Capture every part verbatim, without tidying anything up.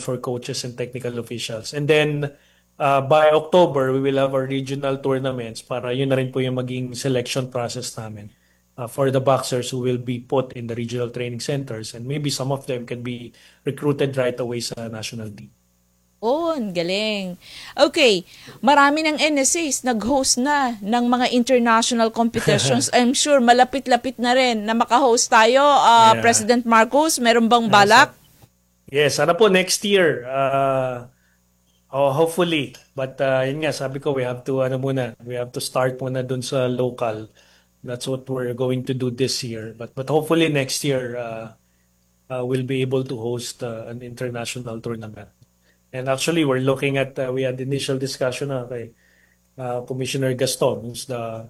for coaches and technical officials. And then uh, by October, we will have our regional tournaments para yun na rin po yung maging selection process namin uh, for the boxers who will be put in the regional training centers, and maybe some of them can be recruited right away sa national team. Oh, ang galing. Okay, marami ng N S As nag-host na ng mga international competitions. I'm sure malapit-lapit na rin na maka-host tayo. Uh, yeah. President Marcos, meron bang balak? Yes, sana po next year. Uh, oh, hopefully. But uh, yun nga, sabi ko, we have to, ano muna, we have to start muna dun sa local. That's what we're going to do this year. But but hopefully next year, uh, uh, we'll be able to host uh, an international tournament. And actually, we're looking at, uh, we had initial discussion na kay uh, Commissioner Gaston, who's the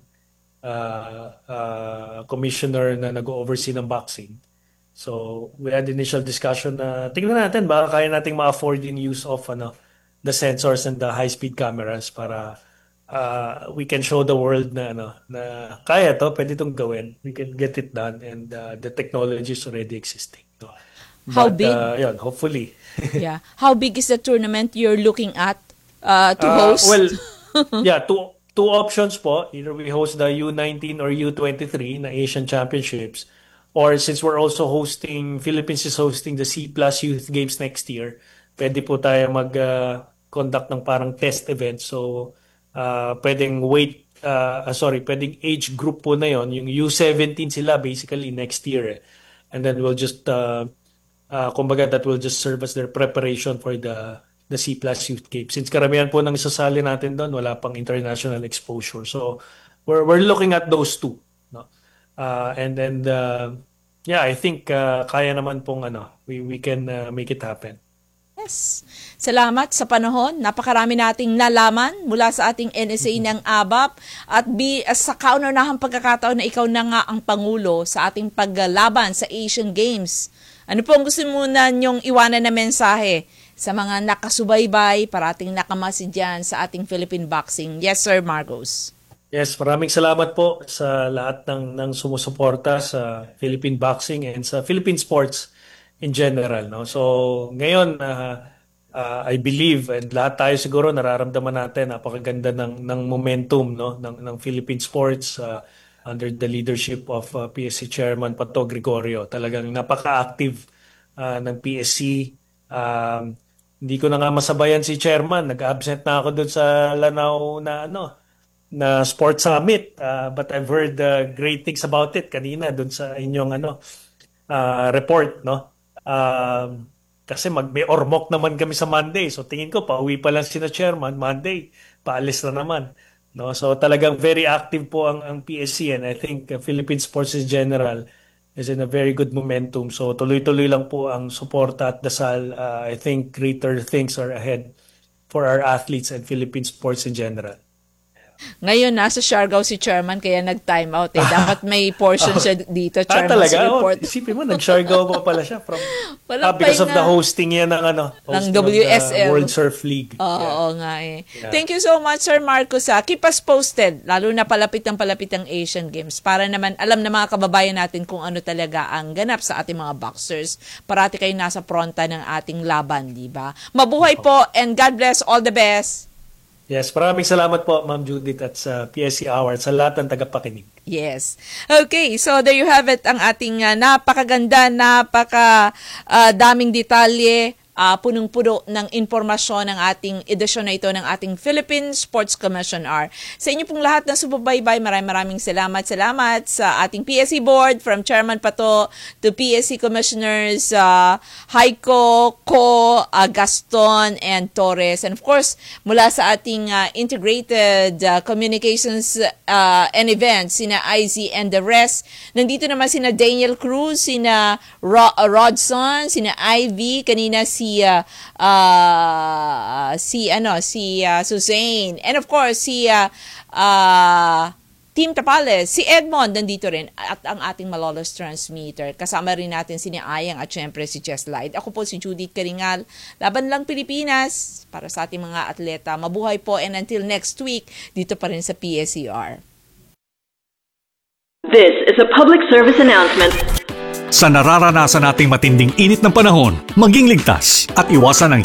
uh, uh, commissioner na nag-oversee ng boxing. So, we had initial discussion na tingnan natin, baka kaya nating ma-afford yung use of ano, the sensors and the high-speed cameras para uh, we can show the world na, ano, na kaya to, pwede itong gawin. We can get it done, and uh, the technology is already existing. So, how but, big? Uh, yun, hopefully. Yeah. How big is the tournament you're looking at uh, to uh, host? Well, yeah, two two options po. Either we host the U nineteen or U twenty-three na Asian Championships, or since we're also hosting, Philippines is hosting the C Plus Youth Games next year, pwede po tayo mag-conduct uh, ng parang test event. So, uh, pwedeng weight, uh, sorry, pwedeng age group po na yon. Yung U seventeen sila basically next year. Eh. And then we'll just... Uh, Uh, kumbaga, that will just serve as their preparation for the the C Plus Youth Games. Since karamihan po ng isasali natin doon, wala pang international exposure. So, we're we're looking at those two. No? Uh, and then, uh, yeah, I think uh, kaya naman pong ano, we, we can uh, make it happen. Yes. Salamat sa panahon. Napakarami nating nalaman mula sa ating N S A ng A B A P at bi, sa kauna-unahang pagkakataon na ikaw na nga ang Pangulo sa ating paglaban sa Asian Games. Ano po ang gusto muna niyong iwanan na mensahe sa mga nakasubaybay, parating nakamasi dyan sa ating Philippine boxing? Yes, Sir Marcos. Yes, maraming salamat po sa lahat ng, ng sumusuporta sa Philippine boxing and sa Philippine sports in general. No? So ngayon, uh, uh, I believe, and lahat tayo siguro nararamdaman natin, napakaganda ng, ng momentum no? ng, ng Philippine sports uh, under the leadership of uh, P S C Chairman Pato Gregorio. Talagang napaka-active uh, ng P S C. Um, hindi ko na nga masabayan si Chairman. Nag-absent na ako doon sa Lanao na ano na Sports Summit. Uh, but I've heard uh, great things about it kanina doon sa inyong ano uh, report. No? Um, kasi mag may ormok naman kami sa Monday. So tingin ko, pauwi pa lang si na Chairman. Monday, paalis na naman. No, so talagang very active po ang, ang P S C, and I think uh, Philippine sports in general is in a very good momentum. So tuloy-tuloy lang po ang suporta at dasal. Uh, I think greater things are ahead for our athletes and Philippine sports in general. Ngayon, nasa Siargao si Chairman, kaya nag-time out eh. Dapat may portion siya dito, Chairman, ah, sa report. Oh, isipin mo, nag-Siargao pa pala siya from, ah, because of the hosting yan ng, ano, ng W S L. World Surf League. Oo, yeah. Oo nga eh. Yeah. Thank you so much, Sir Marcos. Ha. Keep us posted, lalo na palapit ng palapit ang Asian Games, para naman alam ng mga kababayan natin kung ano talaga ang ganap sa ating mga boxers. Parati kayo nasa fronta ng ating laban, di ba? Mabuhay po, and God bless, all the best. Yes, maraming salamat po, Ma'am Judith, at sa P S C Hour, sa lahat ng tagapakinig. Yes. Okay, so there you have it, ang ating uh, napakaganda, napaka uh, daming detalye, uh, punong-puno ng impormasyon ng ating edisyon na ito ng ating Philippine Sports Commission R. Sa inyo pong lahat na subaybay, maraming maraming salamat. Salamat sa ating P S C Board, from Chairman Pato to P S C Commissioners uh, Heiko, Ko, uh, Gaston, and Torres. And of course, mula sa ating uh, Integrated uh, Communications uh, and Events, sina I Z and the rest. Nandito naman sina Daniel Cruz, sina Ro- uh, Rodson, sina Ivy, kanina si si uh, uh, si ano si uh, Suzanne, and of course si uh, uh, Team Tapales, si Edmond nandito rin, at ang ating Malolos transmitter. Kasama rin natin si Ayang at syempre si Jess Light. Ako po si Judith Karingal. Laban lang Pilipinas para sa ating mga atleta. Mabuhay po, and until next week dito pa rin sa P S C R. This is a public service announcement. Sa nararanasan nating matinding init ng panahon, maging ligtas at iwasan ang